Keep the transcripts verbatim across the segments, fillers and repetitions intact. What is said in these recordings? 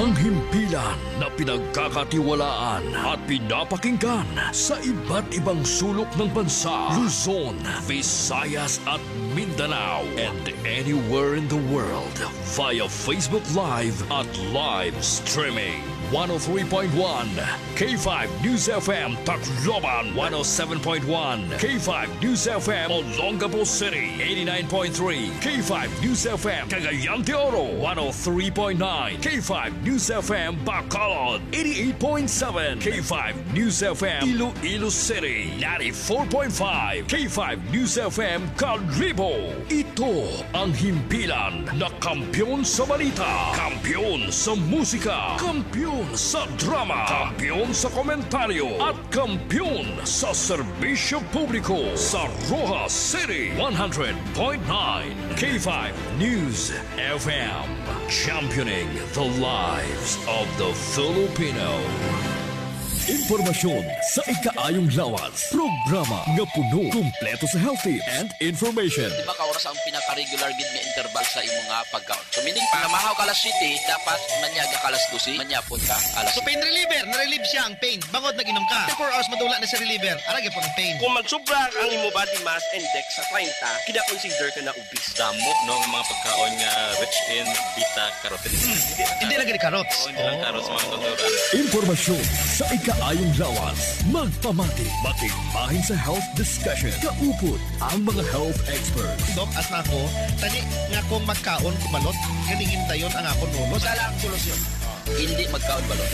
Ang himpilan na pinagkakatiwalaan at pinapakinggan sa iba't ibang sulok ng bansa, Luzon, Visayas at Mindanao, and anywhere in the world via Facebook Live at live streaming. one oh three point one K five News F M Tacloban, one oh seven point one K five News F M Olongapo City, eighty-nine point three K five News F M Cagayan de Oro, one oh three point nine K five News F M Bacolod, eighty-eight point seven K five News F M Iloilo City, ninety-four point five K five News F M Calibo. Ito ang himpilan na kampiyon sa balita, kampiyon sa musika, kampiyon sa drama, kampiyon sa komentaryo at kampiyon sa serbisyo publiko sa Rojas City, one hundred point nine K five News F M, championing the lives of the Filipino. Impormasyon sa ikaayong lawas. Programa nga puno, kumpleto sa healthy and information. Di ba kaoras ang pinaka-regular gid nga interval sa imong nga pagkaon? So meaning pa mahaw kalas city, dapat manyaga kalas dusi, manyapon ka alas. So pain reliever, na-relieve siya ang pain. Bangod nag-inom ka. four hours madula na sa reliever. Arag po ang pain. Kung magsubra ang imo body mass index sa thirty, kina-consider ka na obese. Damo no ang mga pagkaon nga rich in beta carotene. Hmm. Hindi lang gani carrots. Oo, hindi lang carrots mga doktora. Impormasyon sa ikaayong lawas. Magpamati, matibahin sa health discussion. Kaupot ang mga health experts. Dok, as na ako, tani nga kong magkaon kumalot, ganingin tayon ang akong nulos. Sala ang solusyon. Hindi magkaon balot.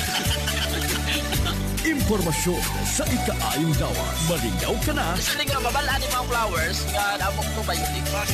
Impormasyon sa ikaayong lawas. Malinaw ka na. Kasi nga mabalaan ni mga flowers nga namok probiotic. Ano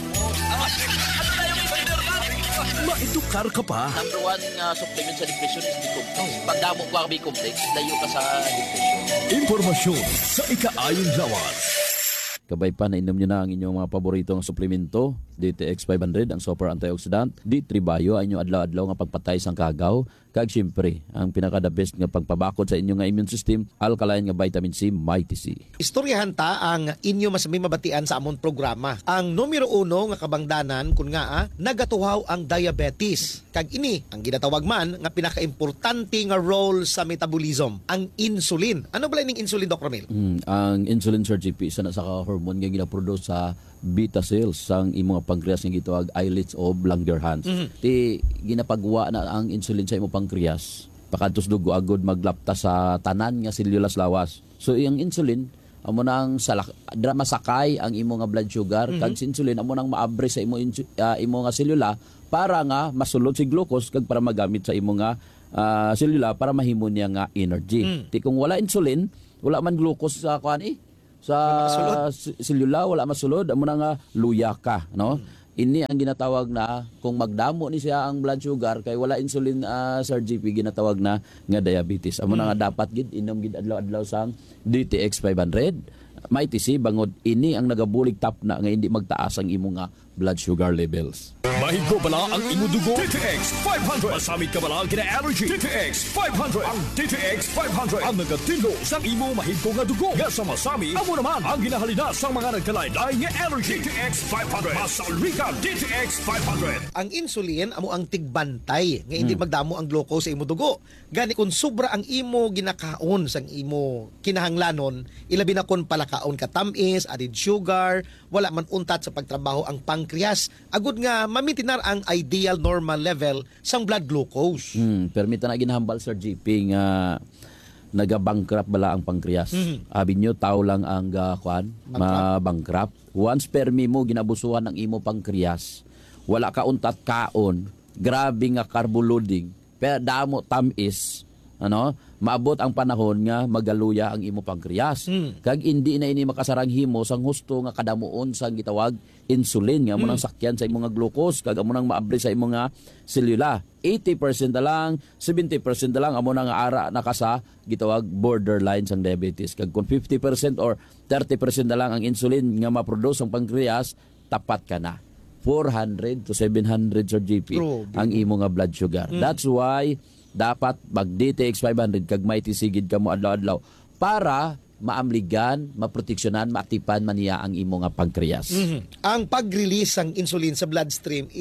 tayo may fiber ka? Maedukar ka pa. Number one nga supplement sa depression is B-complex. Pag damo ko ang B-complex, layo ka sa depression. Impormasyon sa ikaayong lawas. Kabay pa na inom nyo na ang inyong mga paboritong suplemento. D T X five hundred, ang super antioxidant. D three Bio, ang inyong adlaw-adlaw nga pagpatay sang kagaw. Kag siyempre, ang pinaka-the best nga pagpabakod sa inyong nga immune system, alkaline nga vitamin C, Mighty C. Istoryahan ta ang inyo mas may mabatian sa amon programa. Ang numero uno nga kabangdanan kun nga ah, nagatuhaw ang diabetes. Kag ini ang ginatawag man nga pinaka-importante nga role sa metabolism, ang insulin. Ano ba ning insulin, Doc Romel? Hmm, ang insulin, Sir G P, isa na sa hormone nga ginaproduce sa beta cells sang imong pancreas nga gitawag islets of Langerhans. Mm-hmm. Ti ginapagwa na ang insulin sa imong pancreas pakadtos dugo agud maglapta sa tanan nga selula lawas. So iyang insulin amo nang salak drama sakay ang imo nga blood sugar, mm-hmm. kag insulin amo nang maabre sa imo uh, imo nga selula para nga masulod si glucose kag para magamit sa imo nga uh, selula para mahimo niya nga energy. Mm. Ti kung wala insulin, wala man glucose sa kuan eh sa selula, wala masulod, amo na nga luya ka, no? Hmm. Ini ang ginatawag na kung magdamo ni siya ang blood sugar kay wala insulin uh, Sir G P, ginatawag na nga diabetes. Amo hmm. na nga dapat gid inom gid adlaw-adlaw sang D T X five hundred. Mighty C, bangod ini ang nagabulig tap na nga hindi magtaas ang imo nga blood sugar levels. Mahigko bala ang imo dugo. D T X five hundred. Masamit ka bala ang kina-allergy. D T X five hundred. Ang D T X five hundred ang nagatindog sa imo mahigko nga dugo. Nga sa masami, amo naman ang ginahalina sa mga nagkalain-lain nga allergy. D T X five hundred. Masalrika D T X five hundred. Ang insulin amo ang tigbantay nga hindi hmm. magdamo ang glucose sa imo dugo. Gani kun sobra ang imo ginakaon sang imo kinahanglanon, ilabi na kun palakaon ka tamis, added sugar, wala man untat sa pagtrabaho ang pancreas. Agud nga mamitinar ang ideal normal level sang blood glucose. Hmm, permita na ginahambal Sir G P nga naga-bankrupt bala ang pancreas. Mm-hmm. Abi nyo, tao lang ang uh, kuan, ma-bankrupt. Once permi mo ginabusuhan ng imo pancreas, wala ka untat kaon, grabe nga carbo loading, pero damo tamis, ano, maabot ang panahon nga magaluya ang imo pancreas. Mm. Kag hindi na ini makasarang himo sang husto nga kadamuon sang gitawag insulin nga mo nang sakyan sa imo nga glucose, kag amo nang maabre sa imo nga selula. eighty percent na lang, seventy percent na lang amo nang ara nakasa gitawag borderline sang diabetes. Kag kung fifty percent or thirty percent na lang ang insulin nga ma-produce ang pancreas, tapat ka na. four hundred to seven hundred Sir G P Bro, ang imo nga blood sugar. Mm. That's why dapat mag-D T X five hundred kag Mighty Sigid ka mo adlaw-adlaw para maamligan, maproteksyonan, maatipan man niya ang imo nga pancreas. Mm-hmm. Ang pag-release ng insulin sa bloodstream is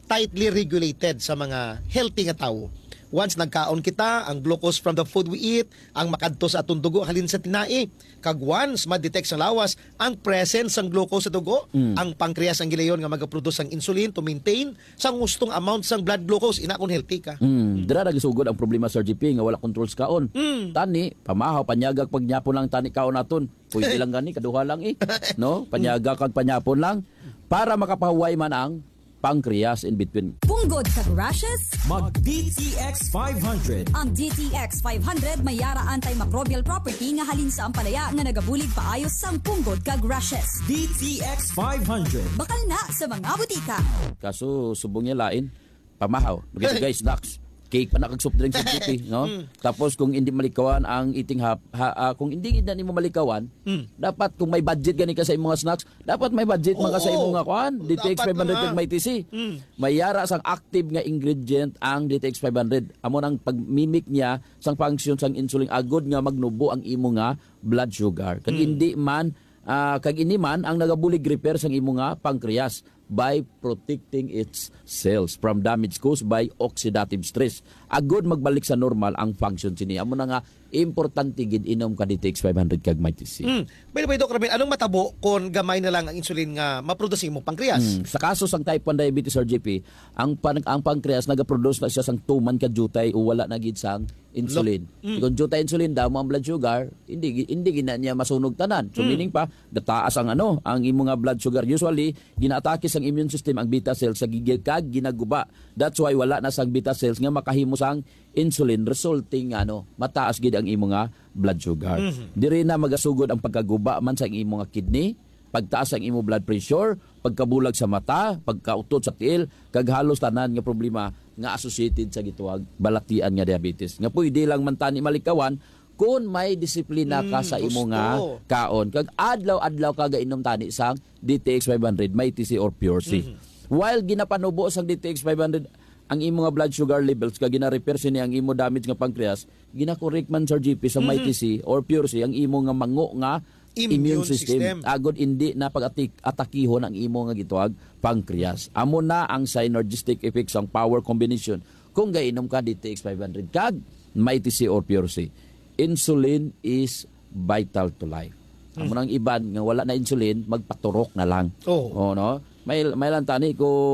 tightly regulated sa mga healthy nga tawo. Once nagkaon kita, ang glucose from the food we eat, ang makadto sa atong dugo halin sa tinai. Kag once ma-detect sa lawas ang presence ng glucose sa dugo, mm. ang pancreas ang gilayon nga magaproduce ang insulin to maintain sa gustong amount sang blood glucose, ina kung healthy ka. Mm. Dira nagisugod ang problema Sir G P nga wala control sa kaon. Mm. Tani, pamahaw panyagag pagyapon lang tani kaon naton. Pwede lang gani kaduha lang eh. No? Panyaga kag panyapon lang para makapahuway man ang pancreas in between. Punggod kag rashes? Mag-D T X five hundred. Ang D T X five hundred may yara antimicrobial property nga halin sa ampalaya nga nagabulig paayos sang punggod kag rashes. D T X five hundred. Bakal na sa mga butika. Kaso subong niya lain, pamahaw. Nagay snacks. Cake pa na kag soft drink sa G P, no? Tapos kung hindi malikawan ang eating hap, ha, uh, kung hindi na nimo malikawan, mm. dapat kung may budget gani ka sa imong mga snacks, dapat may budget man ka sa imong mga kuan, D T X five hundred kag may T C. Mm. May yara sang active nga ingredient ang D T X five hundred. Amo nang pagmimik niya sang function sang insulin agod nga magnubo ang imo nga blood sugar. Kag mm. hindi man uh, kag ini man ang nagabulig repair sang imo nga pancreas by protecting its cells from damage caused by oxidative stress. Agod magbalik sa normal ang function sini. Amo na nga importante gid inom ka D T X five hundred kag may T C. Mm. By the way, Doc Ramil, anong matabo kung gamay na lang ang insulin nga maproduce mo pancreas? Mm. Sa kaso sang type one diabetes or G P, ang pan, ang pancreas nagaproduce na siya sang tuman ka jutay o wala na gid sang insulin. Mm. Kung jutay insulin daw mo ang blood sugar, hindi hindi gina niya masunog tanan. So mm. meaning pa, dataas ang ano, ang imo nga blood sugar. Usually ginaatake sang immune system ang beta cells sa gigil kag ginaguba. That's why wala na sang beta cells nga makahimo sang insulin resulting ano, mataas gid ang imo nga blood sugar. Mm-hmm. Diri na magasugod ang pagkaguba man sa imo nga kidney, pagtaas ang imo blood pressure, pagkabulag sa mata, pagkautot sa tiil, kag halos tanan nga problema nga associated sa gituwag balatian nga diabetes. Nga pwede lang man tani malikawan kung may disiplina ka mm, sa imo nga kaon. Kag adlaw-adlaw ka gainom tani sang D T X five hundred, may T C or Pure C. Mm-hmm. While ginapanubo sang D T X five hundred ang imo nga blood sugar levels kag gina-repair sini ang imo damage nga pancreas, gina-correct man Sir G P sa mm-hmm. may T C or Pure C ang imo nga mango nga immune, immune system. system. Agod hindi na pag-atakihon ang imo nga gituwag pancreas. Amo na ang synergistic effects ang power combination kung gainom ka D T X five hundred kag may T C or Pure C. Insulin is vital to life. Amo nang iban nga wala na insulin, magpaturok na lang. Oh, oh no? May may lang tani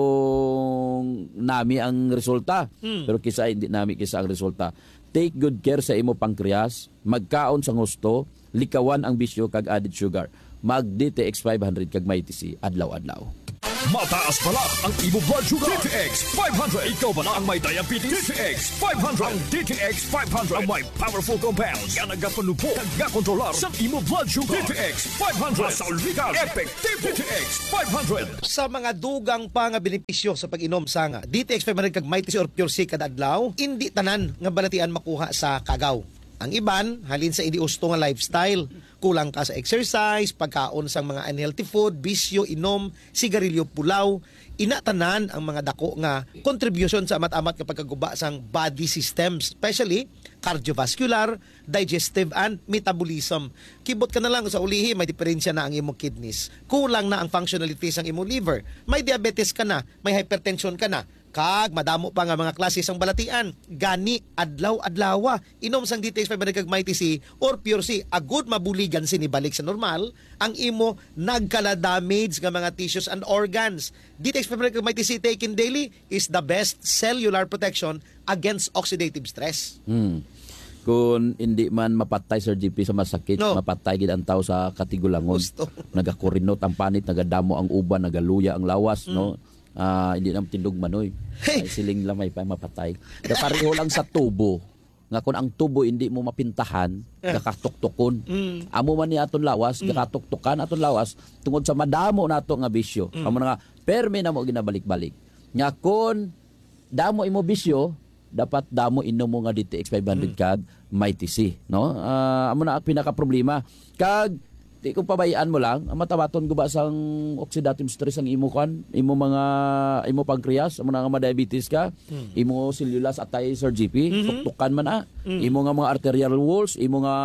kung nami ang resulta. Mm. Pero kisa hindi nami kisa ang resulta. Take good care sa imo pancreas, magkaon sa gusto, likawan ang bisyo kag added sugar. Mag D T X five hundred kag may T C adlaw-adlaw. Mataas pala ang imo blood sugar. D T X five hundred. Ikaw ba na ang may diabetes? D T X five hundred. Ang D T X five hundred ang may powerful compounds nga nagapanupo kag gakontrolar sa imo blood sugar. D T X five hundred. Masaulvikan. Effective D T X five hundred. Sa mga dugang pa nga benepisyo sa pag-inom sa nga D T X five hundred kag may T C or Pure C kada adlaw, hindi tanan nga balatian makuha sa kagaw. Ang iban, halin sa hindi usto nga lifestyle. Kulang ka sa exercise, pagkaon sang mga unhealthy food, bisyo, inom, sigarilyo, pulaw. Inatanan ang mga dako nga contribution sa amat-amat nga pagkaguba sang body systems, especially cardiovascular, digestive, and metabolism. Kibot ka na lang sa ulihi, may diferensya na ang imong kidneys. Kulang na ang functionalities ng imong liver. May diabetes ka na, may hypertension ka na. Kag madamo pa nga mga klase sang balatian. Gani adlaw-adlawa inom sang D T X five hundred kag may T C or Pure C, agud mabuligan sinibalik sa normal ang imo nagkala damage nga mga tissues and organs. D T X five hundred kag may T C taken daily is the best cellular protection against oxidative stress. Hmm. Kung hindi man mapatay Sir G P sa masakit, no. mapatay gid ang tao sa katigulangon. Nagakurinot ang panit, nagadamo ang uban, nagaluya ang lawas, mm. no. Uh, hindi na tindog manoy. Ay, siling lamay pa mapatay. Pareho lang sa tubo. Nga kung ang tubo hindi mo mapintahan, gakatuktukon. Mm. Amo man ni aton lawas, mm. gakatuktukan aton lawas tungod sa madamo nato nga bisyo. Mm. Amo na nga permi na mo ginabalik-balik. Nga kung damo imo bisyo, dapat damo inom mo nga D T X five hundred mm. kag may T C, no? Uh, amo na ang pinaka problema. Kag di kung pabayaan mo lang, matawaton guba sang oxidative stress ang imo kan, imo mga imo pancreas, amo na nga diabetes ka, mm. imo cellulose atay Sir G P, mm-hmm. tuktukan man ah, mm. imo nga mga arterial walls, imo nga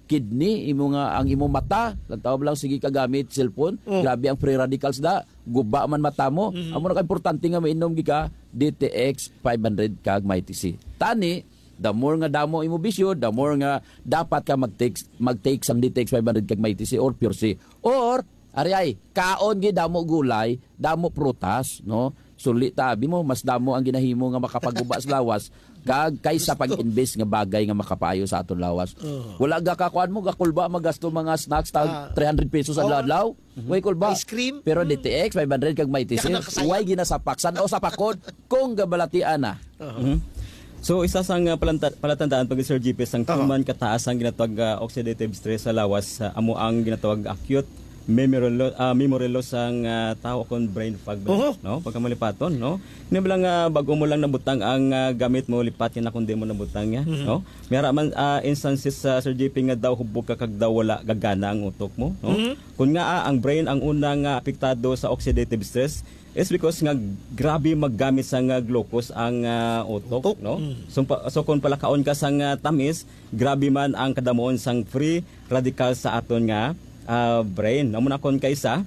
kidney, imo nga ang imo mata, lang tawag lang sige kagamit cellphone, Oh. grabe ang free radicals da, guba man mata mo. Mm-hmm. Amo na ka-importante nga mainom gika D T X five hundred kag Mighty C. Tani, the more nga damo imo bisyo, the more nga dapat ka mag-take mag-take sang D T X five hundred kag Mighty C or Pure C. Or ari ay kaon gi damo gulay, damo prutas, no? Suli tabi mo mas damo ang ginahimo nga makapaguba sa lawas kag kaysa pag-invest nga bagay nga makapaayo sa aton lawas. Wala ga kakuan mo gakulba magasto mga snacks tag Ah. three hundred pesos adlaw. Way kulba. Ice cream? Pero D T X five hundred kag Mighty C, Yan ang kasayang. way ginasapaksan o sa pakod kung gabalatian na. So isa sang uh, palanta- palatandaan pag Sir G P sang Uh-huh. tuman kataas ang ginatawag uh, oxidative stress sa lawas uh, amo ang ginatawag acute memory loss uh, memory loss ang uh, tao kon brain fog ba, Uh-huh. no pagkamalipaton no ni lang uh, bago mo lang nabutang ang uh, gamit mo lipat na kundi mo nabutang ya no mayara man uh, instances sa uh, Sir J P nga daw hubog ka kag daw wala gagana ang utok mo no kun nga uh, ang brain ang unang uh, apektado sa oxidative stress is because nga grabe maggamit sa nga glucose ang uh, utok, no? So, pa, so kung palakaon ka sa nga tamis, grabe man ang kadamoon sang free radical sa aton nga uh, brain. Amo na kon kaysa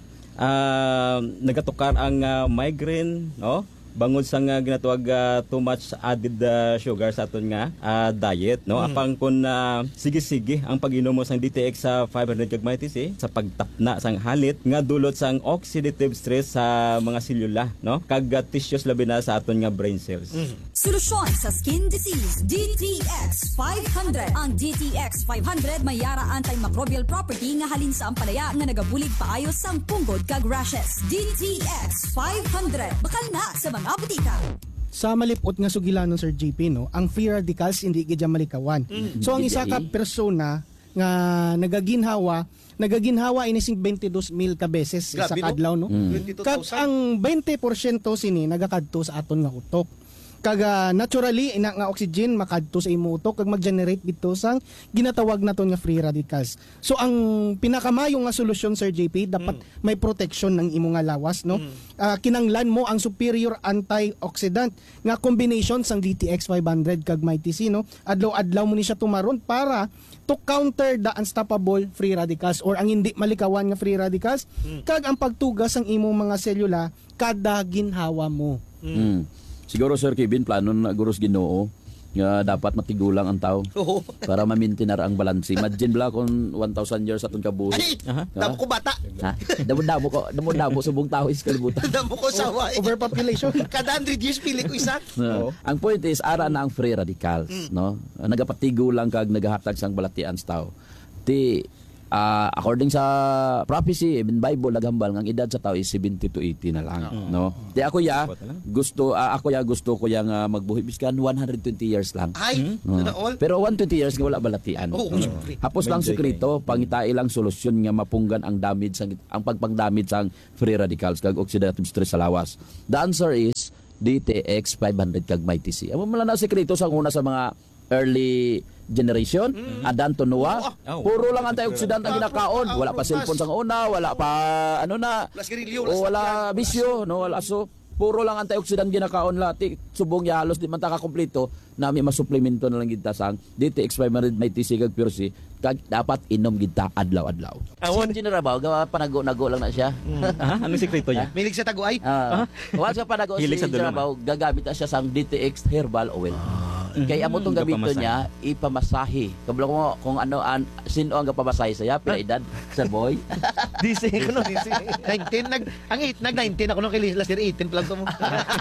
uh, nagatukar ang uh, migraine, no? Bangod sa nga ginatawag uh, too much added uh, sugar sa aton nga uh, diet, no? Apang kun uh, sige-sige ang pag-inom mo sang D T X sa five hundred kag Mighty C sa pagtapna sang halit nga dulot sang oxidative stress sa mga selula, no? Kag uh, tissues labi na sa aton nga brain cells. Solusyon sa skin disease, D T X five hundred. Ang D T X five hundred may yara antimicrobial property nga halin sa ampalaya nga nagabulig paayo sang punggod kag rashes. D T X five hundred. Bakal na sa mga butika. Sa malipot nga sugilanon Sir J P, no, ang free radicals hindi gidya malikawan. So ang isa ka persona nga nagaginhawa, nagaginhawa ini sing twenty-two mil ka beses sa Grabe, no? kadlaw, no. twenty-two Kag thousand. ang twenty porsyento sini nagakadto sa aton nga utok. Kaga naturally ina nga oxygen makadto sa imo utok kag mag-generate dito sang ginatawag naton nga free radicals. So ang pinakamayo nga solusyon Sir J P dapat may protection ng imo nga lawas, no. Ah, kinanglan mo ang superior antioxidant nga combination sang D T X five hundred kag Mighty C, no. Adlaw-adlaw mo ni siya tumaron para to counter the unstoppable free radicals or ang hindi malikawan nga free radicals kag ang pagtugas sang imong mga selula kada ginhawa mo. Mm. Siguro Sir Kevin plano na guros Ginoo nga dapat matigulang ang tao Oo. para ma-maintain ang balanse. Imagine bla kung one thousand years aton kabuhi. Ay, damo ko bata. Ha? Damo-damo ko, damo-damo subong tao is kalibutan. Damo ko sawa. Overpopulation. Kada one hundred years pili ko isa. No. Ang point is ara na ang free radicals, no? Nagapatigulang kag nagahatag sang balatian sa tao. Ti ah, according sa prophecy in Bible naghambal nga ang edad sa tao is seventy to eighty na lang, no? Di ako ya gusto ah, ako ya gusto ko yang uh, magbuhi biskan one hundred twenty years lang. Ay, No. na all. Pero one hundred twenty years nga wala balatian. Oo, No. syempre. Hapos lang sekreto, pangitai lang solusyon nga mapunggan ang damage sang ang pagpangdamage sang free radicals kag oxidative stress sa lawas. The answer is D T X five hundred kag Mighty C. Amo man na sekreto sa una sa mga early generation, Adan to Noah, Oh. puro lang antioxidant ang ginakaon. Wala pa cellphone sang una, wala pa ano na, Plus garilyo, o wala bisyo, no, wala so puro lang antioxidant ginakaon lati subong ya halos di man ta ka kompleto nami masuplemento na lang gid ta sang D T X five hundred Mighty C kag Pure C kag dapat inom gid ta adlaw-adlaw. Awon. Si General Bao gawa panago-nago lang na siya. Aha, anong sekreto niya? Milig sa taguay. Ah, once ka panago si Hilig sa General dulon, Bao gagamit na siya sang D T X herbal oil. Kaya amo tong gamito Gapamasahe. niya ipamasahe. Kabalo ko kung ano an sino ang gapamasahe saya pila edad Sir Boy. D C ko no. nineteen nag ang eight nag nineteen ako nung kay last year eighteen pa lang to mo.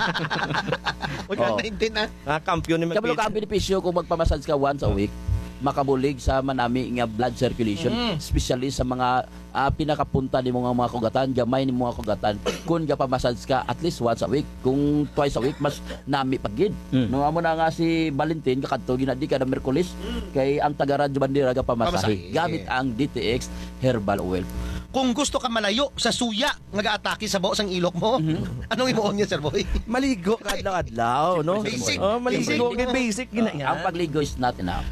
Wag Oo. nineteen na. Ah, kampiyon ni Kabalo Magpit. ka ang benepisyo kung magpamassage ka once a week, makabulig sa manami nga blood circulation, especially sa mga ah, pinakapunta ni mga mga kugatan, gamay ni mga kugatan. Kung gapamassage ka at least once a week, kung twice a week mas nami pagid. No amo na nga si Valentin kakadto ginadi ka na Miyerkules kay ang taga Radyo Bandera gapamasahe Pamasahe. gamit ang D T X herbal oil. Kung gusto ka malayo sa suya nga gaatake sa baos ang ilok mo, anong imuon niya, Sir Boy? Maligo ka adlaw-adlaw, no? Basic. Oh, maligo Basic. ka basic gina yan. Ang pagligo is not enough.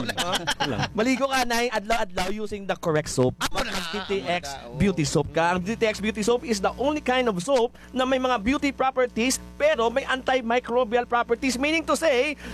Maligo ka na yung adlaw-adlaw using the correct soap. Amo na. Ang D T X beauty soap ka. Ang D T X beauty soap is the only kind of soap na may mga beauty properties pero may antimicrobial properties. Meaning to say,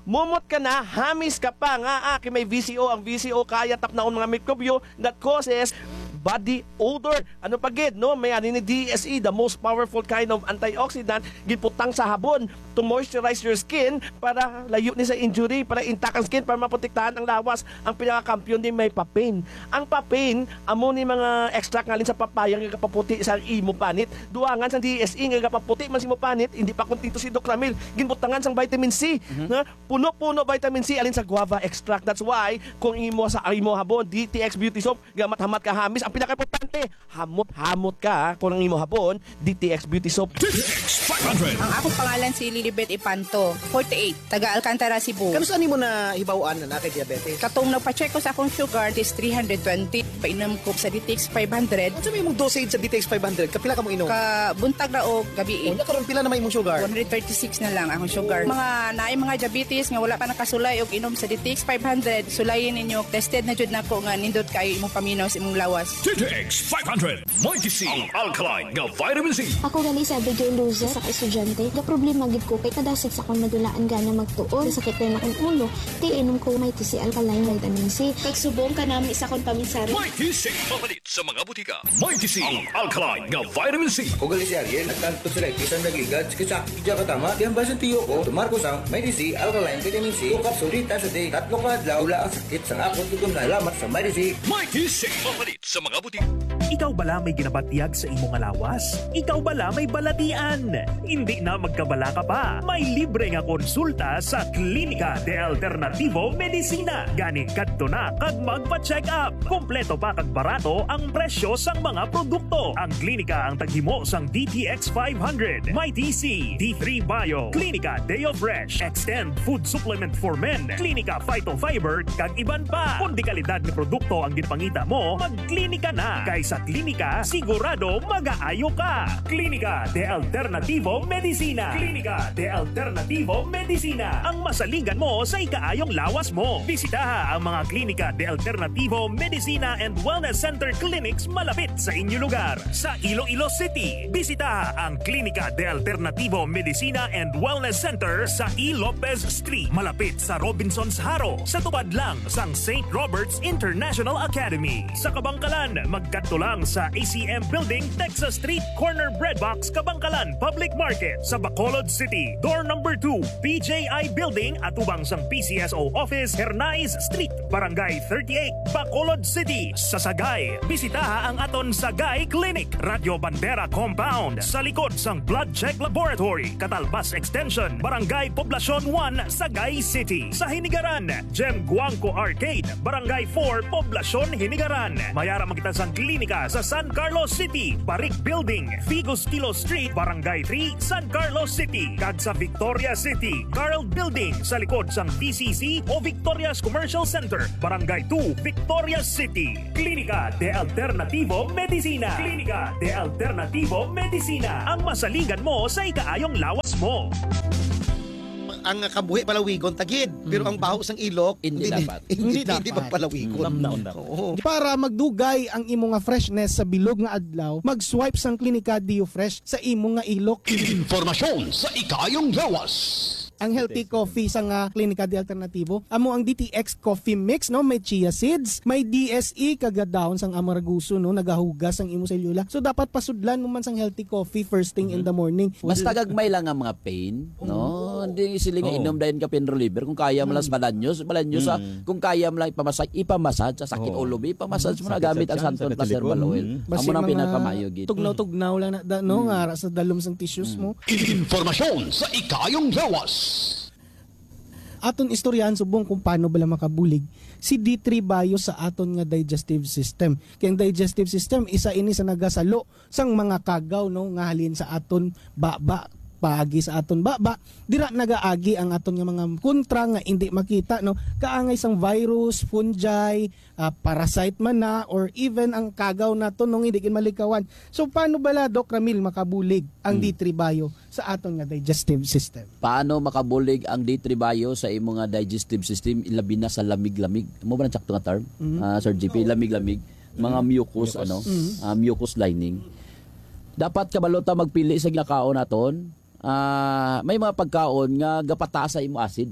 mumot ka na, hamis ka pa nga, ah, kay may V C O, ang V C O kaya tap naon mga mikrobyo that causes body odor. Ano pa gid, no? May ani ni D S E, the most powerful kind of antioxidant, giputang sa habon to moisturize your skin para layo ni sa injury, para intact ang skin, para maprotektahan ang lawas. Ang pinaka-kampiyon din may papain. Ang papain, amo ni mga extract ngalin sa papaya nga kapaputi sa imo panit. Duangan sa D S E nga kapaputi man si mo panit, hindi pa kontento si Doc Ramil. Ginbutangan sang vitamin C. Mm-hmm. Na puno-puno vitamin C alin sa guava extract. That's why kung imo sa imo habon, D T X Beauty Soap, gamat-hamat ka hamis, ang pinaka-importante, hamot-hamot ka kung ang imo habon, D T X Beauty Soap. D T X five hundred. Ang akong pangalan si Lilibet Ipanto, forty-eight, taga Alcantara, Cebu. Kano saan mo na hibawaan na na kay diabetes? Katong nagpa-check ko sa akong sugar, it is three hundred twenty. Painom ko sa D T X five hundred. Ano sabi mong dosage sa D T X five hundred? Kapila ka mo inom? Ka buntag na o gabi. O, nakaroon pila na may imong sugar? one thirty-six na lang akong sugar. Mga naay mga diabetes nga wala pa nakasulay og inom sa D T X five hundred, sulayin ninyo. Tested na jud nako nga nindot kayo imong paminaw sa imong lawas. D T X five hundred. Mighty C. Ang alkaline nga vitamin C. Ako gali sa Abigail Luza sa estudyante. Ga problema gid ko kay kadasig sa kon madulaan gana magtuon. Sakit na akong ulo. Ti inom ko may T C alkaline vitamin C. Pagsubong ka namin sa kon paminsari. Mighty C. Mapalit sa mga butika. Mighty C. Ang alkaline nga vitamin C. Ako gali si Ariel. Nagtanto sila kisang nagligad. Kasi diya katama. Diyan ba sa tiyo ko? Tumarko sang Mighty C alkaline vitamin C. Two capsule rita sa day. Tatlo ka adlaw. Wala ang sakit sang akot. Tugong na alamat sa Mighty C. Mighty C. Mapalit sa mga butika. Ikaw bala may ginabatyag sa imong alawas? Ikaw bala may balatian? Hindi na magkabala ka pa. May libre nga konsulta sa Klinika de Alternativo Medicina. Gani kadto na kag magpa-check up. Kompleto pa kag barato ang presyo sang mga produkto. Ang klinika ang taghimo sang D T X five hundred, Mighty C, D three Bio, Klinika Deo Fresh, Extend Food Supplement for Men, Klinika Phytofiber kag iban pa. Kung di kalidad ni produkto ang ginpangita mo, magklinika na. Kay sa klinika, sigurado mag-aayo ka. Klinika de Alternativo Medicina. Klinika de Alternativo Medicina. Ang masaligan mo sa ikaayong lawas mo. Bisitaha ang mga Klinika de Alternativo Medicina and Wellness Center Clinics malapit sa inyong lugar. Sa Iloilo City, bisitaha ang Klinika de Alternativo Medicina and Wellness Center sa E. Lopez Street, malapit sa Robinson's Haro, sa tubad lang sang Saint Robert's International Academy. Sa Kabangkalan, magkadto lang sa A C M Building, Texas Street, Corner Breadbox, Kabangkalan Public Market. Sa Bacolod City, door number two, B J I Building, atubang sang P C S O Office, Hernais Street, Barangay thirty-eight, Bacolod City. Sa Sagay, bisitaha ang aton Sagay Clinic, Radio Bandera Compound, sa likod sang Blood Check Laboratory, Catalbas Extension, Barangay Poblacion one, Sagay City. Sa Hinigaran, Gem Guangco Arcade, Barangay four, Poblacion Hinigaran. Mayara makita sang klinika sa San Carlos City, Barik Building, Figo Stilo Street, Barangay three, San Carlos City. Kag sa Victoria City, Carl Building, sa likod sang T C C o Victoria's Commercial Center, Barangay two, Victoria City. Klinika de Alternativo Medicina. Klinika de Alternativo Medicina. Ang masaligan mo sa ikaayong lawas mo. Ang kabuhi palawigon tagid, pero ang baho sang ilok Hindi dapat. Hindi, Hindi hindi dapat. palawigon. Tamnaon dapat. Oo. Para magdugay ang imo nga freshness sa bilog nga adlaw, mag-swipe sang Klinika Dio Fresh sa imo nga ilok. Informasyon sa ikayong lawas. Ang healthy coffee sa nga Klinika de Alternativo. Amo ang D T X coffee mix, no, may chia seeds, may D S E kagadahon sang amarguso, no, nagahugas ang imo selula. So dapat pasudlan mo man sang healthy coffee first thing in the morning. Basta gagmay lang ang mga pain, no? Hindi sila nga inom dahil ka pain reliever. Kung kaya mo lang sa balanyos, balanyos sa, kung kaya mo lang ipamasaj, ipamasaj sa sakit ulo, ipamasaj mo na gamit ang Santon Plus Herbal Oil. Amo nang pinakamayo gid. Tugnaw-tugnaw lang na, da, no, nga sa dalom sang tissues mo. Informasyon sa ikayong lawas. Aton istoryahan subong kung paano bala makabulig si D three Bio sa aton nga digestive system. Kaya ang digestive system isa ini sa nagasalo sang mga kagaw, no, nga halin sa aton baba paagi sa aton baba, dira nagaagi ang aton nga mga kontra nga hindi makita, no, kaangay sang virus, fungi, uh, parasite man na, or even ang kagaw nato nung hindi kin malikawan. So paano bala Doc Ramil makabulig ang hmm. D three Bio sa aton nga digestive system? Paano makabulig ang D three Bio sa imo nga digestive system, ilabi na sa lamig-lamig? Mo ba na sakto nga term? Mm-hmm. Uh, Sir G P, lamig-lamig, mga mucus, mucus. ano, mm-hmm. uh, mucus lining. Dapat kabalota magpili sa ginakaon naton. Uh, may mga pagkaon nga gapata sa imo acid.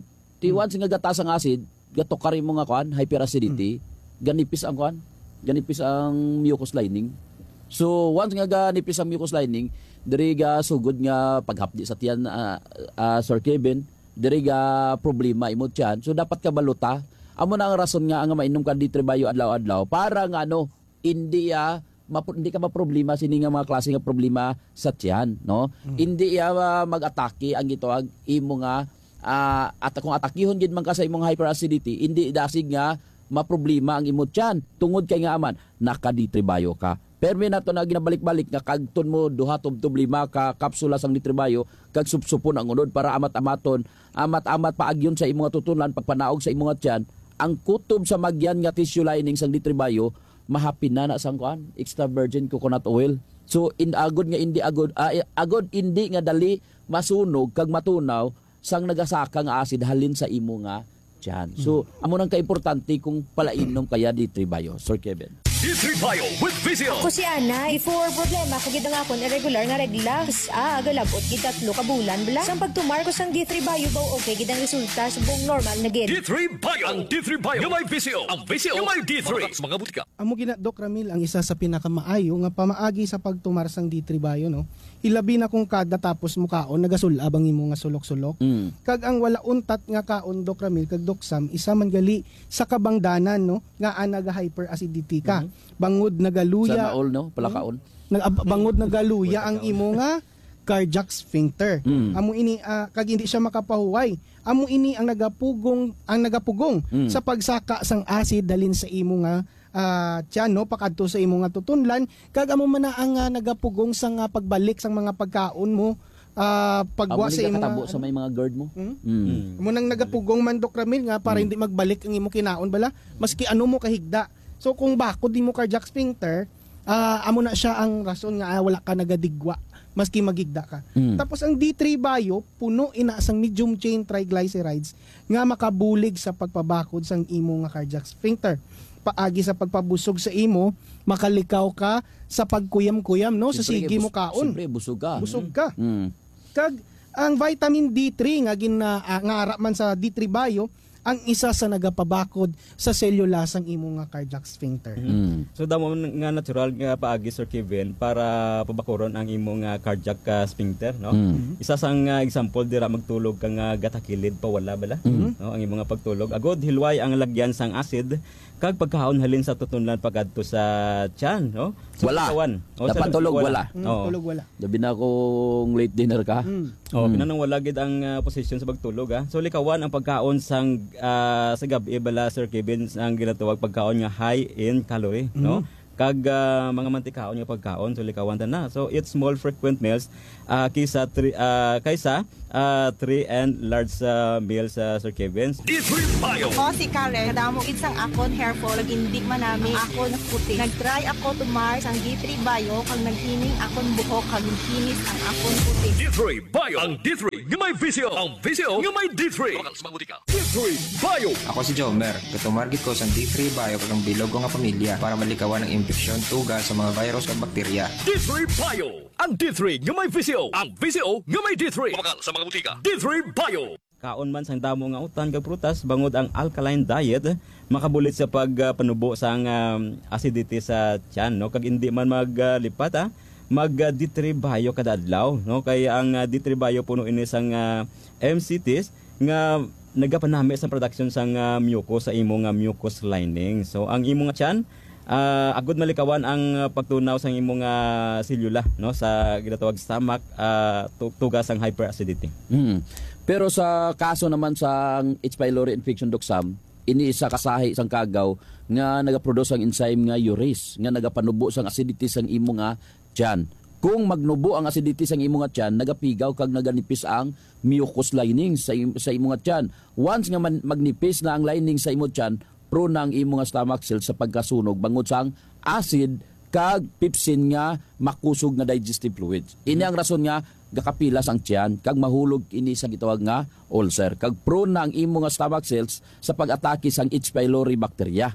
Ti once nga gatas ang acid, gato ka rin mo nga kuan, hyperacidity, ganipis ang kuan, ganipis ang mucous lining. So once nga ganipis ang mucous lining, diri ga sugod nga paghapdi sa tiyan uh, uh, Sir Kevin, diri ga problema imo tiyan. So dapat ka baluta. Amo na ang rason nga nga mainom ka di trebayo adlaw-adlaw para nga ano, hindi ya Mapo, hindi ka maproblema sini nga mga klase nga problema sa tiyan, no? Mm. Hindi ya uh, mag-atake ang gitawag imo nga uh, at kung atakihon gid man ka sa imong hyperacidity, hindi dasig nga maproblema ang imo tiyan. Tungod kay nga aman nakaditribayo ka. Permi nato na ginabalik-balik nga kagton mo duha tubtob lima ka kapsula sang ditribayo kag supsupon ang unod para amat-amaton, amat-amat paagyon sa imong tutulan pagpanaog sa imong tiyan. Ang kutob sa magyan nga tissue lining sang ditribayo mahapin na na sang kuan extra virgin coconut oil. So in agod nga hindi agod uh, agod hindi nga dali masunog kag matunaw sang nagasaka nga acid halin sa imo nga tiyan. So mm. amo nang kaimportante kung palainom kaya di tribayo, Sir Kevin. D three Bio with Vizio. Ako si Ana, before problema ko gid nga akon irregular nga regla. Ah, agalabot gid tatlo ka bulan bala. Sang pagtumar ko sang D three Bio baw okay gid ang resulta subong normal na gid. D three Bio, ang D three Bio, gamay Vizio, ang Vizio, gamay D three. Sa mga butika. Amo gina Doc Ramil ang isa sa pinakamaayo nga pamaagi sa pagtumar sang D three Bio, no. Ilabi na kung kada tapos mo kaon nagasulab ang imo nga sulok-sulok. Mm. Kag ang wala untat nga kaon Doc Ramil kag Doc Sam isa man gali sa kabangdanan, no, nga anaga hyperacidity ka. Mm-hmm. Bangod nagaluya. Sana all, no? Palakaon. Nag bangod nagaluya ang imo nga cardiac sphincter. Mm. Amo ini uh, kag hindi siya makapahuway. Amo ini ang nagapugong ang nagapugong mm. sa pagsaka sang acid dalin sa imo nga uh, tiyan, no, pakadto sa imo nga tutunlan kag amo man na ang uh, nagapugong sang uh, pagbalik sang mga pagkaon mo. Uh, pagwa sa imo nga sa may mga GERD mo. Hmm? Mm. Mo nang nagapugong man Doc Ramil nga para mm. hindi magbalik ang imo kinaon bala maski ano mo kahigda. So kung bakod di mo cardiac sphincter, uh, amo na siya ang rason nga uh, wala ka nagadigwa maski magigda ka. Mm. Tapos ang D three Bio puno ina sang medium chain triglycerides nga makabulig sa pagpabakod sang imo nga cardiac sphincter. Paagi sa pagpabusog sa imo, makalikaw ka sa pagkuyam-kuyam, no, sa sige mo kaon. Siyempre busog ka. Busog ka. Mm. Kag ang vitamin D three nga gina uh, nga ara man sa D three Bio ang isa sa nagapabakod sa selulasang imo nga cardiac sphincter. Mm. So damo nga natural nga paagi Sir Kevin para pabakuron ang imo nga cardiac uh, sphincter, no? Mm. Isa sang uh, example dira magtulog kang uh, gatakilid pa wala bala, mm. no, ang imo nga pagtulog. Agod hilway ang lagyan sang acid kag pagkahaon halin sa tutunlan pagadto sa tiyan, no? So, wala. O, dapat tulog wala. Mm, oh. Tulog wala. Labi na kung late dinner ka. Mm. Oh, mm. pinanong wala gid ang uh, position sa pagtulog, ha. So likawan ang pagkaon sang uh, sa gabi bala Sir Kevin ang ginatawag pagkaon nga high in calorie, mm. no? Kag uh, mga mantikaon nga pagkaon so likawan ta na. So eat small frequent meals uh, kaysa three uh, kaysa uh, three and large uh, meals sa uh, Sir Kevin. D three Bio. O si Karen, kadamo isang akon hair fall gindig man nami ako na puti. Nagtry ako to Mars ang D three Bio kag naghining akon buhok kag kinis ang akon puti. D three Bio, ang D three nga may Vizio, ang Vizio nga may D three. D three Bio. Ako si Jomer, katumargit ko sa D three Bio kag ang bilog ko nga pamilya para malikawan ang infeksyon, tuga sa mga virus at bakterya. D three Bio, ang D three nga may Vizio, ang Vizio nga may D three. Pamakal sa mga butika. D three Bio. Kaon man sang damo nga utan kag prutas bangod ang alkaline diet makabulit sa pagpanubo uh, sang um, acidity sa tiyan, no, kag hindi man maglipat uh, mag uh, D three Bio kada adlaw, no, kay ang uh, D three Bio puno ini sang uh, M C Ts nga nagapanami sa production sang uh, mucus sa imo nga mucous lining. So ang imo nga tiyan Uh, agud malikawan ang uh, pagtunaw sa imong uh, selula, no, sa ginatawag stomach uh, tugas ang hyperacidity. Mm. Pero sa kaso naman sa H. pylori infection Doc Sam, ini isa kasahi sang kagaw nga nagaproduce ang enzyme nga urease nga nagapanubo sang acidity sang imo nga tiyan. Kung magnubo ang acidity sang imo nga tiyan, nagapigaw kag naganipis ang mucous lining sa sa imo nga tiyan. Once nga man, magnipis na ang lining sa imo tiyan, prone na ang imo nga stomach cells sa pagkasunog bangod sang acid kag pepsin nga makusog nga digestive fluids. Ini ang rason nga gakapilas ang tiyan kag mahulog ini sa gitawag nga ulcer kag prone na ang imo nga stomach cells sa pag-atake sang H. pylori bacteria.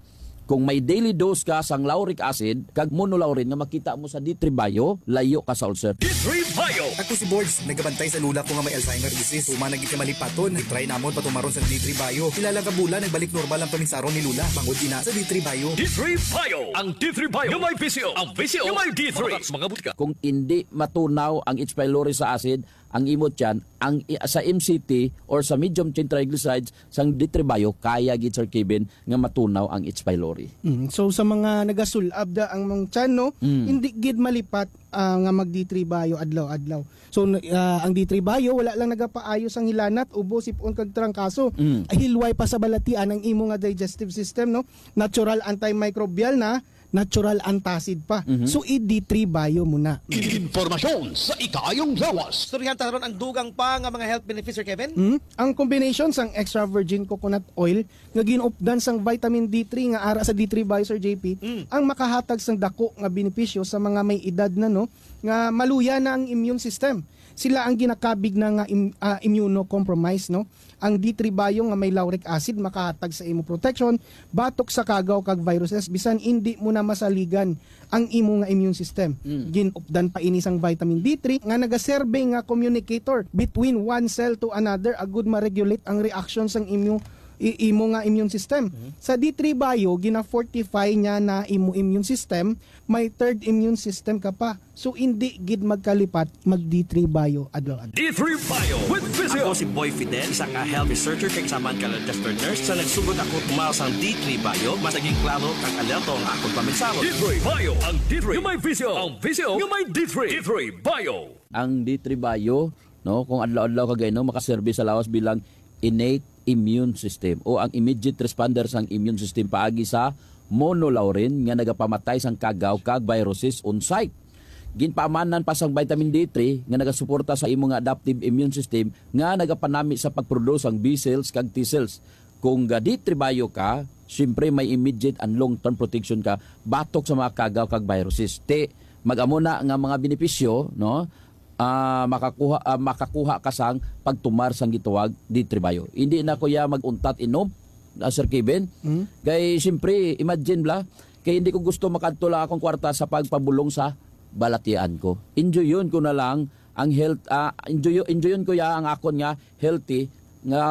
Kung may daily dose ka sang lauric acid, kag monolaurin nga makita mo sa D three Bio, layo ka sa ulcer. D three Bio. Ako si Boards, nagabantay sa lula ko nga may Alzheimer disease. Uma naging malipaton, nag-try namon patumaron sa D three Bio. Kilala ka bula, nagbalik normal ang paminsaron ni Lula. Bangod ina sa D three Bio. D three Bio. Ang D three Bio yung may V C O. Ang V C O yung may D three. Mga butika. Kung hindi matunaw ang H. pylori sa acid, ang imot yan, ang, sa M C T or sa medium chain triglycerides sang D three Bio, kaya gid Sir Kevin nga matunaw ang H. pylori. Mm, so sa mga nagasulab da ang mong tiyan, no, Mm. hindi gid malipat ah, nga mag D three Bio adlaw-adlaw. So ah, ang D three Bio wala lang nagapaayos ang hilanat, ubo, sipon kag trangkaso. Mm. Hilway pa sa balatian ang imo nga digestive system, no. Natural antimicrobial na, natural antacid pa. Mhm. So i D three Bio muna. Informasyon sa ikayong lawas. Storyahan taron ang dugang pa nga mga health benefits, Sir Kevin. Mm? Ang combination sang extra virgin coconut oil nga ginupdan sang vitamin D three nga ara sa D three Bio, Sir J P, ang makahatag sang dako nga benepisyo sa mga may edad na, no, nga maluya na ang immune system. Sila ang ginakabig na nga im, uh, immunocompromised, no. Ang D three Bio nga may lauric acid makahatag sa imo protection batok sa kagaw kag viruses bisan hindi mo na masaligan ang imo nga immune system. Mm. Ginupdan pa ini sang vitamin D three nga nagaserbe nga communicator between one cell to another, agud ma-regulate ang reaction sang immune i- imo nga immune system. Sa D three Bio gina-fortify niya na imo immune system, may third immune system ka pa. So hindi gid magkalipat mag D three Bio adlaw-adlaw. D three Bio with Vizio. Ako si Boy Fidel, isang ka health researcher kay kasamaan ka registered nurse. Sa nagsugod ako tumaw sa D three Bio, masaging klaro kang alerto ang akong paminsaro. D three Bio. Ang D three yung may Vizio. Ang Vizio yung may D three. D three Bio. Ang D three Bio, no, kung adlaw-adlaw ka gayno makaserbe sa lawas bilang innate immune system o ang immediate responder sang immune system paagi sa monolaurin nga nagapamatay sang kagaw kag viruses on site. Ginpamanan pa sang vitamin D three nga nagasuporta sa imong adaptive immune system nga nagapanami sa pagproduce ang B cells kag T cells. Kung ga D three Bio ka, syempre may immediate and long-term protection ka batok sa mga kagaw kag viruses. Te mag-amo na nga mga benepisyo, no? Uh, makakuha uh, makakuha ka sang pagtumar sang gituwag D three Bio. Hindi na kuya maguntat inom, uh, Sir Kevin. Mm-hmm. Kay siyempre imagine bla, kay hindi ko gusto makadto lang akong kwarta sa pagpabulong sa balatian ko. Enjoy yun ko na lang ang health uh, enjoy enjoy yun ko ya ang akon nga healthy nga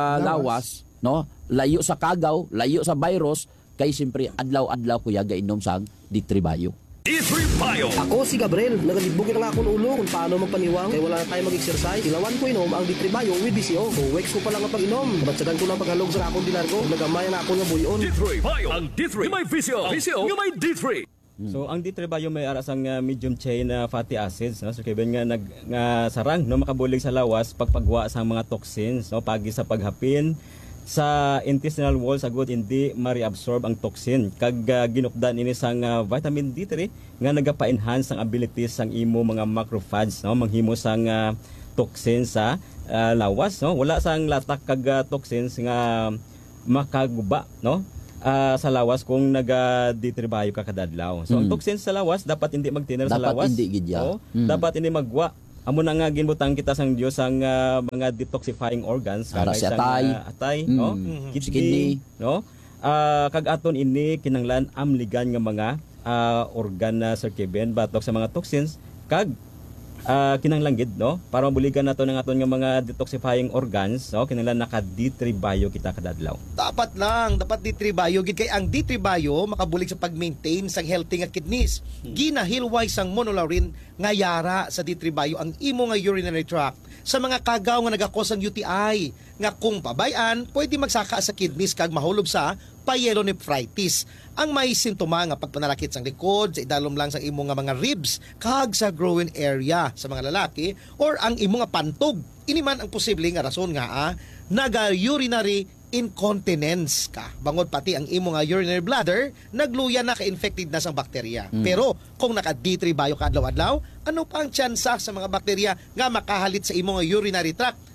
lawas, no? Layo sa kagaw, layo sa virus, kay siyempre adlaw-adlaw kuya gainom sang D three Bio. D three Bio. Ako si Gabriel, nagalibugin ang akong ulo kung paano magpaniwang kaya wala na tayo mag-exercise. Ilawan ko inom ang D three Bio with B C O. Kung weeks ko pa lang ang pag-inom, kabatsagan ko lang paghalog sa akong dinargo, nagamay na ako nga buyon. D three Bio. Ang D three yung may V C O. V C O yung may D three. So ang D three Bio may ara sang uh, medium chain uh, fatty acids, no? So Kevin nga nag nga sarang no makabulig sa lawas pagpagwa sa mga toxins, no, pagi sa paghapin sa intestinal wall sagud hindi ma-reabsorb ang toxin kag uh, ginupdan ini sang uh, vitamin D three nga nagapa-enhance ang abilities sang imo mga macrophages, no, manghimo sang uh, toxin sa uh, lawas, no, wala sang latak kag uh, toxins nga makaguba, no, uh, sa lawas kung naga D three Bio ka kadadlaw. So mm. ang toxins sa lawas dapat hindi magtiner sa lawas. Dapat hindi gidya. Oh, mm. dapat hindi magwa. Amo na nga ginbutang kita sang Dios ang uh, mga detoxifying organs para sa atay, uh, atay, mm. no, mm-hmm. kidney, kidney, no. Uh, kag aton ini kinanglan amligan nga mga uh, organ na Sir Kevin batok sa mga toxins kag uh, kinanglan gid, no, para mabuligan nato ng aton nga mga detoxifying organs, no, kinanglan naka D three Bio kita kadadlaw. Dapat lang, dapat D three Bio gid kay ang D three Bio makabulig sa pag-maintain sang healthy nga kidneys. Ginahilway sang monolaurin nga yara sa D three Bio ang imo nga urinary tract sa mga kagaw nga nagakos ang U T I nga kung pabayan pwede magsaka sa kidneys kag mahulob sa pyelonephritis. Ang may sintoma nga pagpanalakit sang likod, sa idalom lang sa imo nga mga ribs, kag sa growing area sa mga lalaki or ang imo nga pantog. Ini man ang posible nga rason nga ah, naga-urinary incontinence ka. Bangod pati ang imo nga urinary bladder, nagluya na ka-infected na sang bakterya. Mm. Pero kung naka D three Bio ka adlaw-adlaw, ano pa ang tsansa sa mga bakterya nga makahalit sa imo nga urinary tract?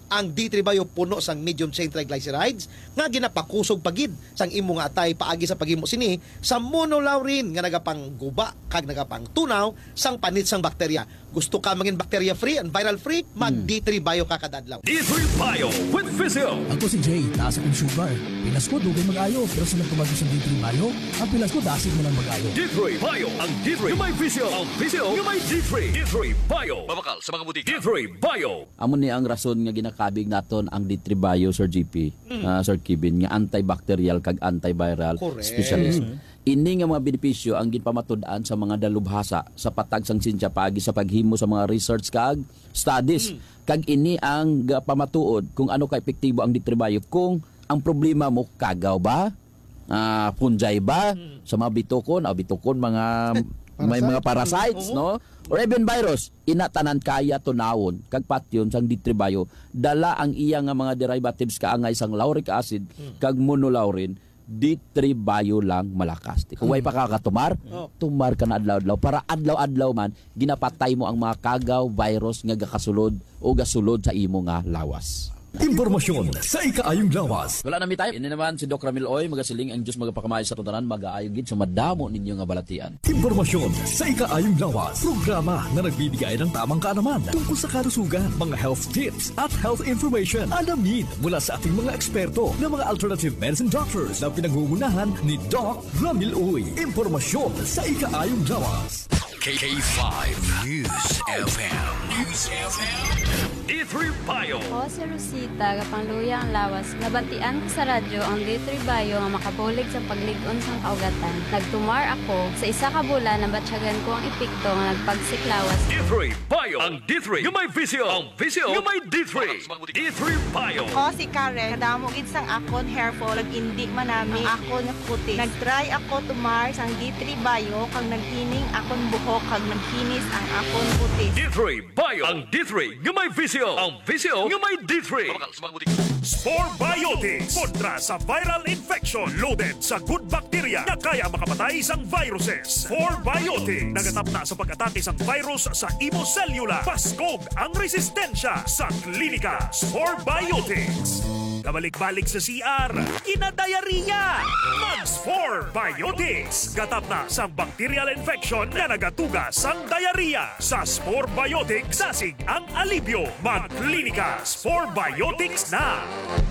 ang D three Bio puno sang medium chain triglycerides nga ginapakusog pagid sang imo nga atay paagi sa paghimo sini sa monolaurin nga nagapang guba kag nagapang tunaw sang panit sang bakterya. Gusto ka maging bacteria free and viral free, mag D three Bio ka kada adlaw. D three Bio with Physio. Ako si Jay, taas akong sugar. Pilas ko dugay mag-ayo, pero sa nagtumagi sa D three Bio, ang pilas ko dasig mo lang mag-ayo. D three Bio, ang D three yung may Physio, ang Physio yung may D three. D three Bio, mabakal sa mga butika. D three Bio. Amo ni ang rason nga ginakabig naton ang D three Bio, Sir G P, mm. uh, Sir Kevin, nga antibacterial kag antiviral Correct. specialist. Mm. Ini nga mga benepisyo ang ginpamatud-an sa mga dalubhasa sa patag sang sinsya paagi sa paghimo sa mga research kag studies. Mm. Kag ini ang pamatuod kung ano ka epektibo ang D three Bio kung ang problema mo kagaw ba, uh, punjay ba, mm. sa mga bitukon, o bitukon mga may mga parasites, no? Or even virus, inatanan kaya tunawon kag patyon sang D three Bio dala ang iya nga mga derivatives kaangay sang lauric acid kag monolaurin. D three Bio lang malakas. Kung way pa kakatumar, tumar ka na adlaw-adlaw para adlaw-adlaw man ginapatay mo ang mga kagaw, virus nga gakasulod o gasulod sa imo nga lawas. Impormasyon sa ikaayong lawas. Wala na mi tayo. Ini naman si Doc Ramil Oy, magasiling ang Diyos magapakamay sa tuntanan, mag-aayog gid sa madamo ninyo nga balatian. Impormasyon sa ikaayong lawas. Programa na nagbibigay ng tamang kaalaman tungkol sa kalusugan, mga health tips at health information. Alamin mula sa ating mga eksperto na mga alternative medicine doctors na pinangungunahan ni Doc Ramil Oy. Impormasyon sa ikaayong lawas. K K five News F M. News F M. D three Bio. Ako si Rosita, kapangluya ang lawas. Nabantian ko sa radyo ang D three Bio nga makabulig sa pagligon sang kaugatan. Nagtumar ako sa isa ka bulan na batsyagan ko ang epekto nga nagpagsiklawas. D three Bio. Ang D three yung may Physio. Ang Physio yung may D three. D three Bio. Ako si Karen, kadamog sang akon hair fall, nag-indi manami ang akon nga kutis. Nag-try ako tumar sang D three Bio kag naghining akon buhok kag naghinis ang akon kutis. D three Bio. Ang D three yung may Physio. Ang Physio yung may D three. Spore Biotics kontra sa viral infection loaded sa good bacteria na kaya makapatay sang viruses. Spore Biotics nagatap na sa pag-atake sang virus sa imo cellula. Paskog ang resistensya sa klinika. Spore Biotics. Kabalik-balik sa C R, kinadayariya. Mag-Spore Biotics. Gatap na sa bacterial infection na nagatugas sang diarrhea. Sa Spore Biotics, sasig ang alibyo. Mag-klinika. Spore Biotics na.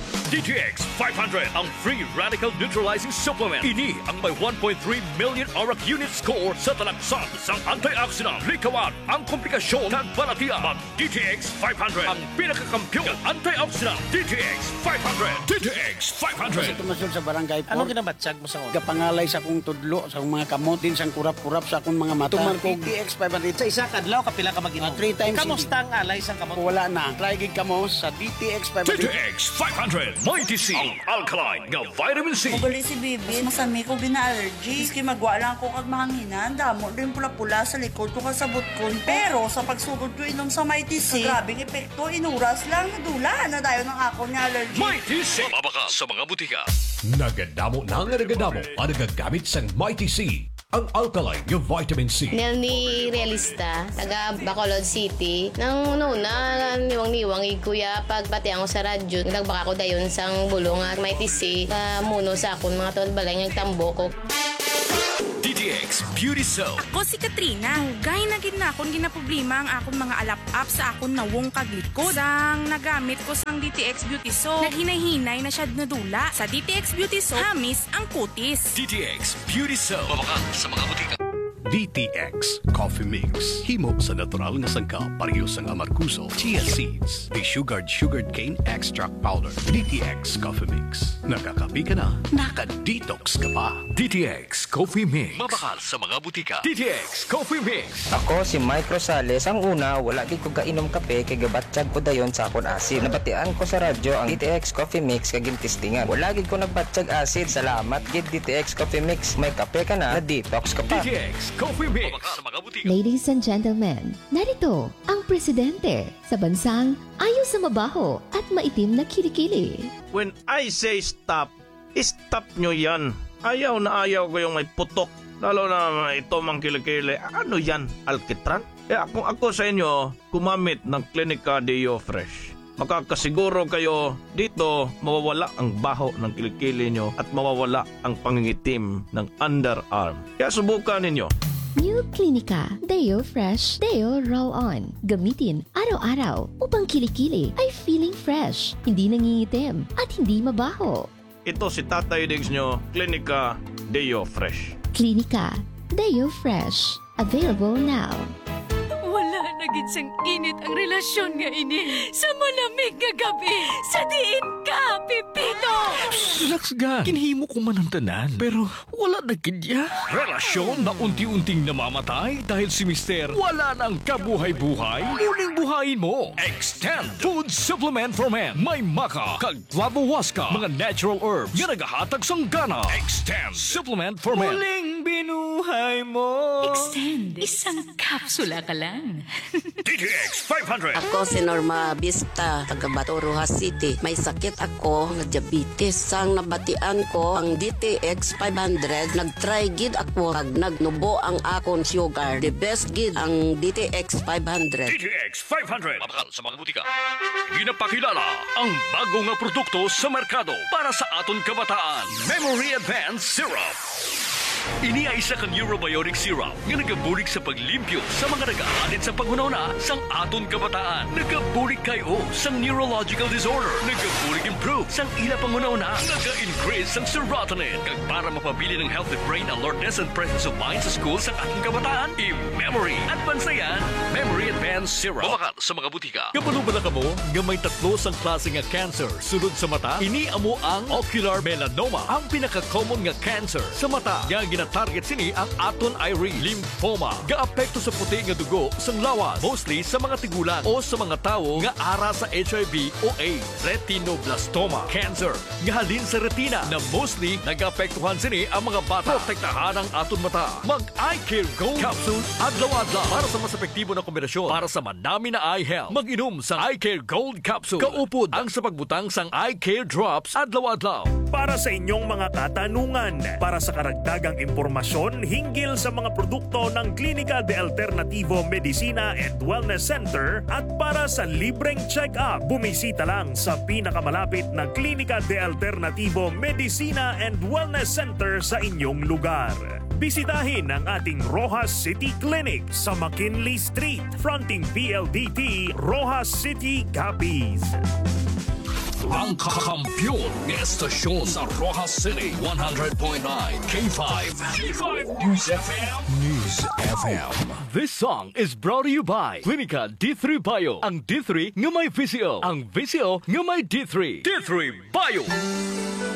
D T X five hundred ang free radical neutralizing supplement. Ini ang may one point three million auric unit score sa talaksan sang antioxidant. Likawan ang komplikasyon ng balatian. Mag D T X five hundred ang pinakakampiyon ng antioxidant. D T X five hundred. D T X five hundred. Ito masyon sa barangay po. Ano ginabatsag mo sa ako? Kapangalay sa akong tudlo, sa akong mga kamot, din sa kurap-kurap sa akong mga mata. Tumar ko D T X five hundred. Sa isa kadlaw, kapila ka mag-inom? Uh, three times. Kamusta ang alay sa kamot? Wala na. Try gig kamo sa D T X five hundred. D T X five hundred. Mighty C. Ang alkaline nga vitamin C. Magali si Bibi, masami ko gina-allergy. Iski magwa lang ko kag mahanginan, damo rin pula-pula sa likod ko kasabot ko. Pero sa pagsugod ko inom sa Mighty C, grabing epekto, inuras lang, nadula na dayo ng ako ni allergy. Mighty C. Mabaka sa mga butika. Nagadamo na nga nagadamo ang nagagamit sa Mighty C. Ang alkaline yung vitamin C. Nel ni Realista, taga Bacolod City. Nang una, niwang-niwang kuya, pagbati ako sa radyo, nagbaka ko dayon sang bulong at may tisi, uh, muno sa akong mga tol balay ng tambo ko. D T X Beauty Soap. Ako si Katrina. Hugay na gid na akong ginaproblema ang akong mga alap-up sa akong nawong kaglikod. Sang nagamit ko sang D T X Beauty Soap, naghinay-hinay na siya nadula. Sa D T X Beauty Soap, hamis ang kutis. D T X Beauty Soap. Mabaka sa mga butika. D T X Coffee Mix. Himo sa natural nga sangka pareho sang amarkuso, chia seeds, desugared sugared cane extract powder. D T X Coffee Mix. Nakakapi ka na, naka-detox ka pa. D T X Coffee Mix. Mabakal sa mga butika. D T X Coffee Mix. Ako si Mike Rosales. Ang una, wala gid ko kainom kape kay gabatsyag ko dayon sa akon acid. Nabatian ko sa radyo ang D T X Coffee Mix kag gintistingan. Wala gid ko nagbatsyag acid. Salamat gid D T X Coffee Mix. May kape ka na, na-detox ka pa. D T X Coffee Mix. Ladies and gentlemen, narito ang presidente sa bansang ayaw sa mabaho at maitim na kilikili. When I say stop, stop nyo yan. Ayaw na ayaw ko yung may putok. Lalo na ito mang kilikili. Ano yan? Alkitran? Eh kung ako sa inyo, kumamit ng Clinica Deo Fresh. makakasiguro kayo dito mawawala ang baho ng kilikili nyo at mawawala ang pangingitim ng underarm. Kaya subukan ninyo. New Clinica Deo Fresh Deo Roll-On. Gamitin araw-araw upang kilikili ay feeling fresh, hindi nangingitim at hindi mabaho. Ito si Tatay Diggs nyo, Clinica Deo Fresh. Clinica Deo Fresh. Available now. Wala na gid sang init ang relasyon nga ini sa malamig nga gabi. Sa diin ka, Pipito! Relax ga. Kinhimo ko man ang tanan. Pero wala na kidya. Relasyon na unti-unting namamatay dahil si Mister wala nang kabuhay-buhay. Muling buhayin mo. Extend Food Supplement for Men. May maka, kag flavowaska, mga natural herbs nga nagahatag sang gana. Extend Supplement for Men. Muling binuhay mo. Extend. Isang kapsula ka lang. D T X five hundred. Ako si Norma Vista, taga Bato, Rojas City. May sakit ako nga diabetes. Sang nabatian ko ang D T X five hundred, nag-try gid ako kag nagnubo ang akon sugar. The best gid ang D T X five hundred. D T X five hundred. Mabakal sa mga butika. Ginapakilala ang bago nga produkto sa merkado para sa aton kabataan. Memory Advanced Syrup. Ini ay isa kang Eurobiotic syrup nga nagabulig sa paglimpyo sa mga nag-aalit sa panghunahuna sang aton kabataan. Nagabulig kayo sang neurological disorder. Nagabulig improve sang ila panghunahuna. Naga-increase sang serotonin. Kag para mapabili ng healthy brain alertness and presence of mind sa school sang ating kabataan, i-memory. Advance na yan, Memory Advanced Syrup. Mabakal sa mga butika. Kapalo ba na kamo nga may tatlo sang klase nga cancer sunod sa mata? Ini amo ang ocular melanoma, ang pinaka-common nga cancer sa mata. Nga gina-target sini ang aton iris, lymphoma. Gaapekto sa puti nga dugo sang lawas, mostly sa mga tigulang o sa mga tawo nga ara sa H I V o AIDS. Retinoblastoma cancer nga halin sa retina na mostly nagapektuhan sini ang mga bata. Protektahan ang aton mata. Mag-Eye Care Gold Capsule adlaw-adlaw para sa mas epektibo na kombinasyon para sa manami na eye health. Mag-inom sa Eye Care Gold Capsule. Kaupod ang sa pagbutang sang Eye Care Drops adlaw-adlaw. Para sa inyong mga katanungan, para sa karagdagang impormasyon hinggil sa mga produkto ng Klinika de Alternativo Medicina and Wellness Center at para sa libreng check-up, bumisita lang sa pinakamalapit na Klinika de Alternativo Medicina and Wellness Center sa inyong lugar. Bisitahin ang ating Rojas City Clinic sa McKinley Street, fronting P L D T, Rojas City, Capiz. Ang kakampiyon ng estasyon sa Rojas City one hundred point nine K five. K five News F M. News F M. This song is brought to you by Klinika D three Bio. Ang D three nga may V C O. Ang V C O nga may D three. D three Bio.